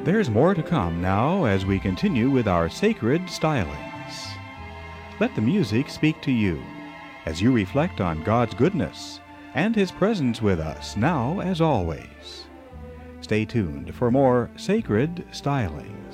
There's more to come now as we continue with our sacred stylings. Let the music speak to you as you reflect on God's goodness and His presence with us now as always. Stay tuned for more sacred stylings.